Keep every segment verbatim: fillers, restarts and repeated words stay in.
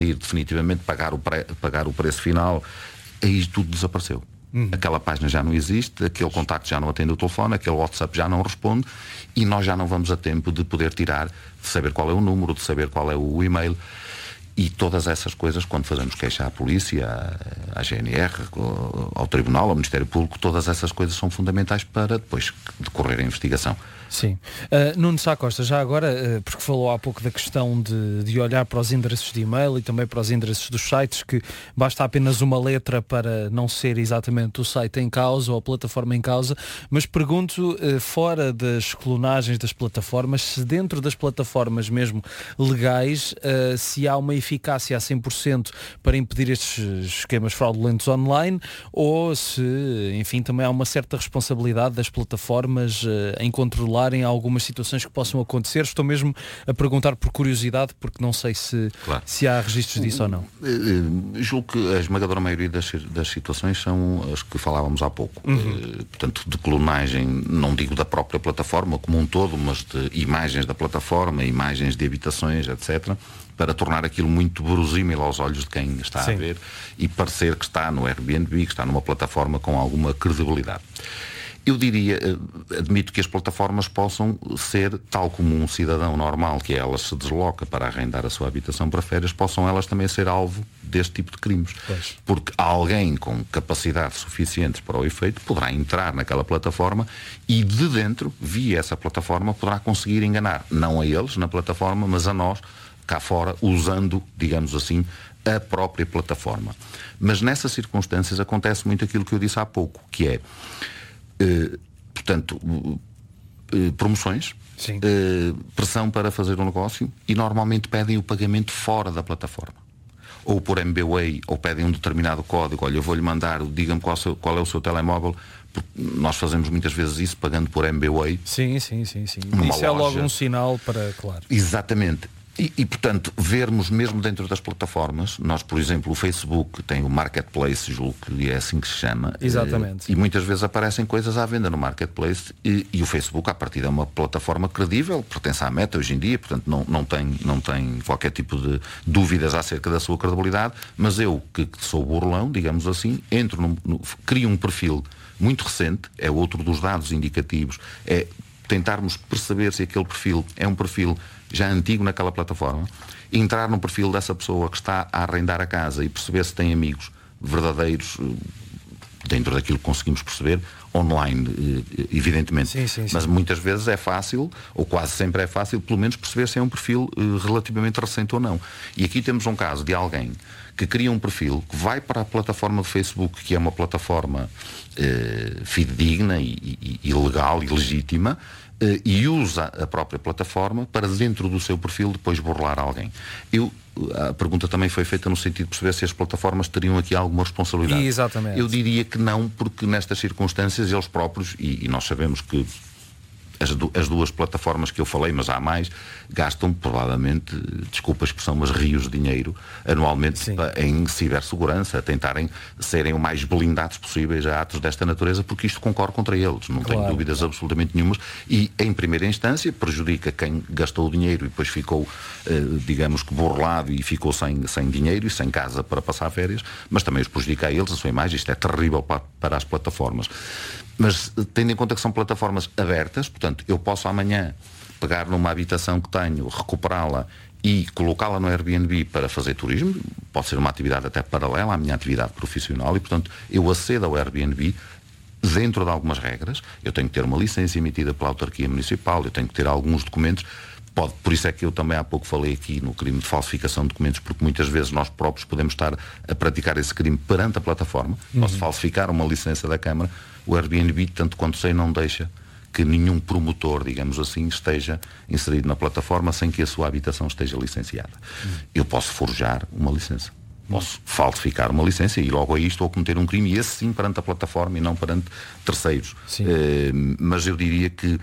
ir definitivamente pagar o, pre, pagar o preço final, aí tudo desapareceu. Uhum. Aquela página já não existe, aquele contacto já não atende o telefone, aquele WhatsApp já não responde e nós já não vamos a tempo de poder tirar, de saber qual é o número, de saber qual é o e-mail. E todas essas coisas, quando fazemos queixa à polícia, à, à G N R, ao, ao Tribunal, ao Ministério Público, todas essas coisas são fundamentais para depois decorrer a investigação. Sim. Uh, Nuno Sá Costa, já agora, uh, porque falou há pouco da questão de, de olhar para os endereços de e-mail e também para os endereços dos sites, que basta apenas uma letra para não ser exatamente o site em causa ou a plataforma em causa, mas pergunto, uh, fora das clonagens das plataformas, se dentro das plataformas mesmo legais, uh, se há uma eficácia a cem por cento para impedir estes esquemas fraudulentos online, ou se, enfim, também há uma certa responsabilidade das plataformas uh, em controlar em algumas situações que possam acontecer. Estou mesmo a perguntar por curiosidade, porque não sei se, claro. se há registros disso ou não. Uh, julgo que a esmagadora maioria das, das situações são as que falávamos há pouco. Uhum. Uh, portanto, de clonagem, não digo da própria plataforma como um todo, mas de imagens da plataforma, imagens de habitações, etcétera, para tornar aquilo muito verosímil aos olhos de quem está Sim. a ver e parecer que está no Airbnb, que está numa plataforma com alguma credibilidade. Eu diria, admito que as plataformas possam ser, tal como um cidadão normal, que elas se desloca para arrendar a sua habitação para férias, possam elas também ser alvo deste tipo de crimes. Pois. Porque alguém com capacidade suficiente para o efeito poderá entrar naquela plataforma e de dentro, via essa plataforma, poderá conseguir enganar, não a eles na plataforma, mas a nós, cá fora, usando, digamos assim, a própria plataforma. Mas nessas circunstâncias acontece muito aquilo que eu disse há pouco, que é Uh, portanto, uh, uh, promoções, uh, pressão para fazer um negócio e normalmente pedem o pagamento fora da plataforma. Ou por M B W A, ou pedem um determinado código. Olha, eu vou-lhe mandar, diga-me qual, qual é o seu telemóvel. Nós fazemos muitas vezes isso pagando por M B W A. Sim, sim, sim, sim. Isso é logo um sinal para, claro. Exatamente. E, e, portanto, vermos mesmo dentro das plataformas, nós, por exemplo, o Facebook tem o Marketplace, julgo que é assim que se chama. Exatamente. E, e muitas vezes aparecem coisas à venda no Marketplace e, e o Facebook, a partir de uma plataforma credível, pertence à Meta hoje em dia, portanto não, não, tem, não tem qualquer tipo de dúvidas acerca da sua credibilidade, mas eu, que, que sou burlão, digamos assim, entro, no, no, crio um perfil muito recente, é outro dos dados indicativos, é tentarmos perceber se aquele perfil é um perfil já antigo naquela plataforma, entrar no perfil dessa pessoa que está a arrendar a casa e perceber se tem amigos verdadeiros dentro daquilo que conseguimos perceber online, evidentemente. Sim, sim, sim. Mas muitas vezes é fácil, ou quase sempre é fácil, pelo menos perceber se é um perfil uh, relativamente recente ou não. E aqui temos um caso de alguém que cria um perfil, que vai para a plataforma do Facebook, que é uma plataforma uh, fidedigna e, e, e legal e legítima, uh, e usa a própria plataforma para, dentro do seu perfil, depois burlar alguém. Eu, a pergunta também foi feita no sentido de perceber se as plataformas teriam aqui alguma responsabilidade. Exatamente. Eu diria que não, porque nestas circunstâncias eles próprios, e, e nós sabemos que as, du as duas plataformas que eu falei, mas há mais, gastam provavelmente, desculpa a expressão, mas rios de dinheiro anualmente em cibersegurança, a tentarem serem o mais blindados possíveis a atos desta natureza, porque isto concorre contra eles, não claro, tenho dúvidas claro. absolutamente nenhumas, e em primeira instância prejudica quem gastou o dinheiro e depois ficou, eh, digamos que burlado e ficou sem, sem dinheiro e sem casa para passar férias, mas também os prejudica a eles, a sua imagem. Isto é terrível para, para as plataformas. Mas tendo em conta que são plataformas abertas, portanto, eu posso amanhã pegar numa habitação que tenho, recuperá-la e colocá-la no Airbnb para fazer turismo, pode ser uma atividade até paralela à minha atividade profissional, e portanto eu acedo ao Airbnb dentro de algumas regras. Eu tenho que ter uma licença emitida pela autarquia municipal, eu tenho que ter alguns documentos. Pode, por isso é que eu também há pouco falei aqui no crime de falsificação de documentos, porque muitas vezes nós próprios podemos estar a praticar esse crime perante a plataforma. Uhum. Ou se falsificar uma licença da Câmara, o Airbnb, tanto quanto sei, não deixa que nenhum promotor, digamos assim, esteja inserido na plataforma sem que a sua habitação esteja licenciada. Uhum. Eu posso forjar uma licença. Posso falsificar uma licença e logo aí estou a cometer um crime, e esse sim perante a plataforma e não perante terceiros. Eh, mas eu diria que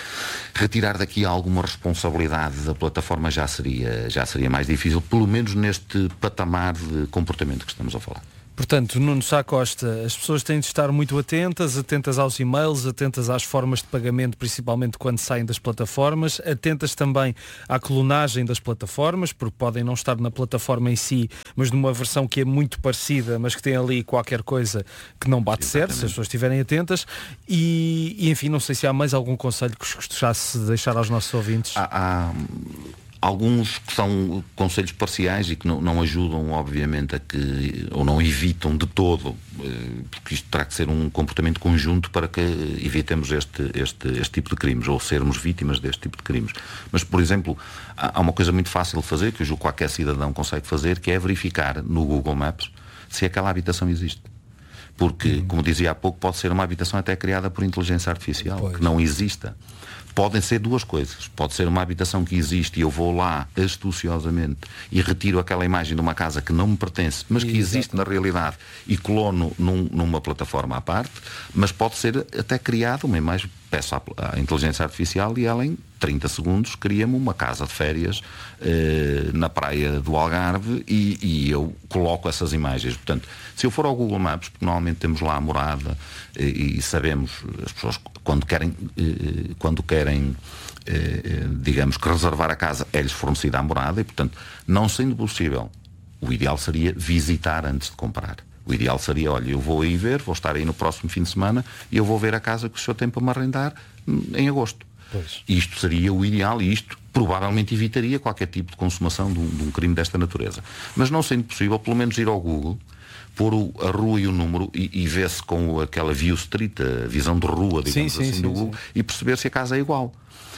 retirar daqui alguma responsabilidade da plataforma já seria, já seria mais difícil, pelo menos neste patamar de comportamento que estamos a falar. Portanto, Nuno Sá Costa, as pessoas têm de estar muito atentas, atentas aos e-mails, atentas às formas de pagamento, principalmente quando saem das plataformas, atentas também à clonagem das plataformas, porque podem não estar na plataforma em si, mas numa versão que é muito parecida, mas que tem ali qualquer coisa que não bate certo, se as pessoas estiverem atentas. E, e, enfim, não sei se há mais algum conselho que gostasse de deixar aos nossos ouvintes. Há, há alguns que são conselhos parciais e que não, não ajudam, obviamente, a que, ou não evitam de todo, porque isto terá que ser um comportamento conjunto para que evitemos este, este, este tipo de crimes, ou sermos vítimas deste tipo de crimes. Mas, por exemplo, há uma coisa muito fácil de fazer, que eu julgo que qualquer cidadão consegue fazer, que é verificar no Google Maps se aquela habitação existe. Porque, como dizia há pouco, pode ser uma habitação até criada por inteligência artificial, pois. Que não exista. Podem ser duas coisas. Pode ser uma habitação que existe e eu vou lá astuciosamente e retiro aquela imagem de uma casa que não me pertence, mas que Exato. Existe na realidade, e colono num, numa plataforma à parte. Mas pode ser até criada uma imagem, peço à, à inteligência artificial, e ela em trinta segundos cria-me uma casa de férias eh, na praia do Algarve, e, e eu coloco essas imagens. Portanto, se eu for ao Google Maps, porque normalmente temos lá a morada e, e sabemos, as pessoas quando querem, eh, quando querem eh, digamos que reservar a casa, é-lhes fornecida a morada, e portanto, não sendo possível, o ideal seria visitar antes de comprar. O ideal seria, olha, eu vou aí ver, vou estar aí no próximo fim de semana e eu vou ver a casa que o senhor tem para me arrendar em agosto. Pois. Isto seria o ideal, e isto provavelmente evitaria qualquer tipo de consumação de um, de um crime desta natureza. Mas não sendo possível, pelo menos ir ao Google, pôr o, a rua e o número e, e ver-se com aquela view street, a visão de rua, digamos sim, assim, sim, do sim, Google, sim. E perceber se a casa é igual.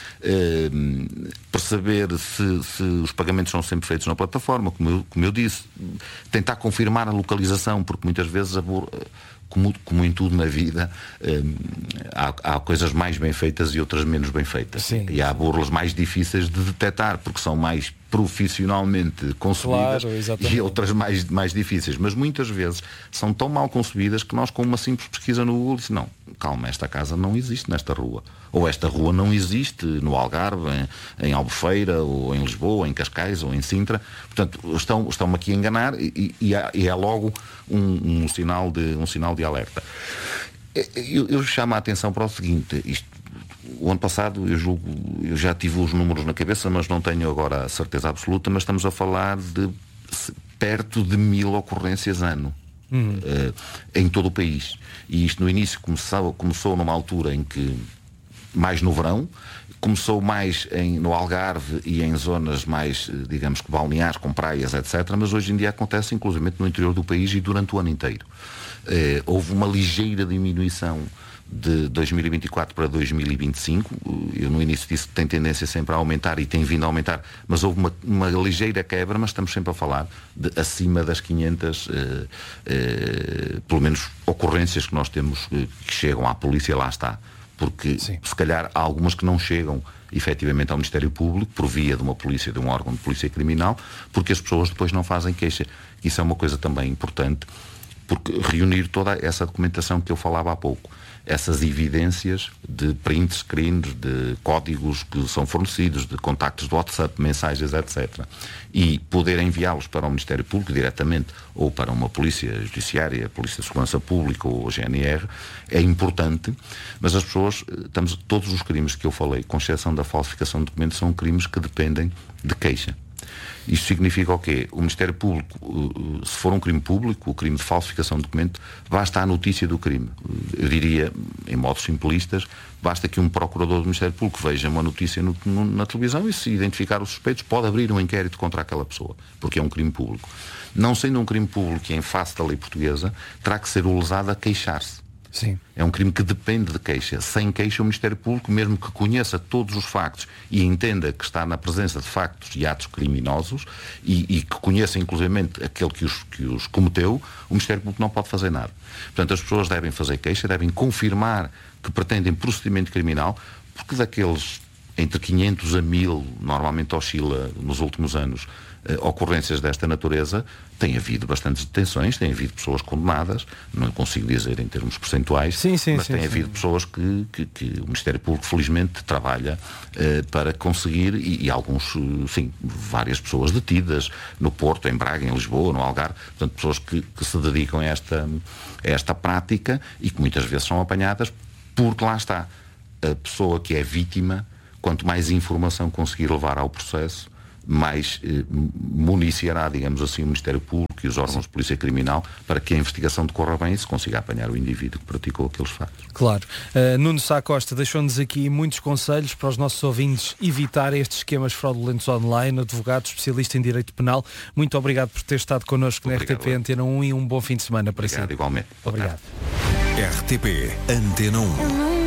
Uh, perceber se, se os pagamentos são sempre feitos na plataforma, como eu, como eu disse, tentar confirmar a localização, porque muitas vezes a burra, Como, como em tudo na vida, um, há, há coisas mais bem feitas e outras menos bem feitas. Sim, e há burlas mais difíceis de detectar, porque são mais profissionalmente concebidas, claro, e outras mais, mais difíceis. Mas muitas vezes são tão mal concebidas que nós, com uma simples pesquisa no Google, dizemos, não, calma, esta casa não existe nesta rua. Ou esta rua não existe no Algarve, em, em Albufeira, ou em Lisboa, ou em Cascais, ou em Sintra. Portanto, estão, estão-me aqui a enganar, e, e, há, e é logo um, um, sinal de, um sinal de alerta. Eu, eu chamo a atenção para o seguinte, isto, o ano passado, eu julgo, eu já tive os números na cabeça, mas não tenho agora a certeza absoluta, mas estamos a falar de perto de mil ocorrências ano. Uhum. uh, em todo o país. E isto no início começou, começou numa altura em que, mais no verão, começou mais em, no Algarve e em zonas mais, digamos que balneares, com praias, etcétera. Mas hoje em dia acontece inclusive no interior do país e durante o ano inteiro. Uh, houve uma ligeira diminuição de dois mil e vinte e quatro para dois mil e vinte e cinco. Eu no início disse que tem tendência sempre a aumentar, e tem vindo a aumentar, mas houve uma, uma ligeira quebra, mas estamos sempre a falar de acima das quinhentas, eh, eh, pelo menos ocorrências que nós temos eh, que chegam à polícia, lá está. Porque Sim. se calhar há algumas que não chegam efetivamente ao Ministério Público, por via de uma polícia, de um órgão de polícia criminal, porque as pessoas depois não fazem queixa. Isso é uma coisa também importante, porque reunir toda essa documentação que eu falava há pouco, essas evidências de print screens, de códigos que são fornecidos, de contactos de WhatsApp, mensagens, etcétera, e poder enviá-los para o Ministério Público diretamente, ou para uma polícia judiciária, Polícia de Segurança Pública ou o G N R, é importante. Mas as pessoas, estamos, todos os crimes que eu falei, com exceção da falsificação de documentos, são crimes que dependem de queixa. Isto significa o quê? O Ministério Público, se for um crime público, o crime de falsificação de documento, basta a notícia do crime. Eu diria, em modos simplistas, basta que um procurador do Ministério Público veja uma notícia no, no, na televisão, e se identificar os suspeitos, pode abrir um inquérito contra aquela pessoa, porque é um crime público. Não sendo um crime público e em face da lei portuguesa, terá que ser o lesado a queixar-se. Sim. É um crime que depende de queixa. Sem queixa, o Ministério Público, mesmo que conheça todos os factos e entenda que está na presença de factos e atos criminosos, e, e que conheça inclusivamente aquele que os, que os cometeu, o Ministério Público não pode fazer nada. Portanto, as pessoas devem fazer queixa, devem confirmar que pretendem procedimento criminal, porque daqueles entre quinhentos a mil, normalmente oscila nos últimos anos, uh, ocorrências desta natureza, tem havido bastantes detenções, tem havido pessoas condenadas, não consigo dizer em termos percentuais, sim, sim, mas sim, tem sim. havido pessoas que, que, que o Ministério Público felizmente trabalha uh, para conseguir, e, e alguns, sim, várias pessoas detidas no Porto, em Braga, em Lisboa, no Algarve, portanto pessoas que, que se dedicam a esta, a esta prática e que muitas vezes são apanhadas porque lá está, a pessoa que é vítima, quanto mais informação conseguir levar ao processo, mais eh, municiará, digamos assim, o Ministério Público e os órgãos de polícia criminal para que a investigação decorra bem e se consiga apanhar o indivíduo que praticou aqueles fatos. Claro. Uh, Nuno Sá Costa deixou-nos aqui muitos conselhos para os nossos ouvintes evitar estes esquemas fraudulentos online, advogado, especialista em direito penal. Muito obrigado por ter estado connosco obrigado, na R T P Antena um e um bom fim de semana para obrigado, si. igualmente. Obrigado. R T P Antena um.